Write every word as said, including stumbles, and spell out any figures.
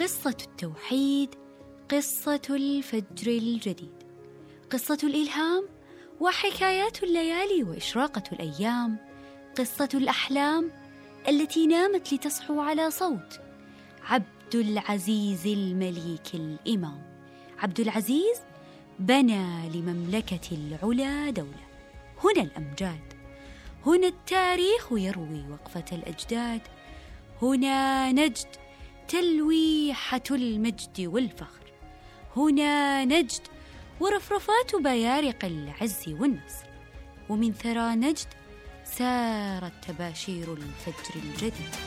قصة التوحيد، قصة الفجر الجديد، قصة الإلهام وحكايات الليالي وإشراقة الأيام، قصة الأحلام التي نامت لتصحو على صوت عبد العزيز المليك الإمام. عبد العزيز بنى لمملكة العلا دولة. هنا الأمجاد، هنا التاريخ يروي وقفة الأجداد، هنا نجد تلويحة المجد والفخر، هنا نجد ورفرفات بيارق العز والنصر، ومن ثرى نجد سارت تباشير الفجر الجديد.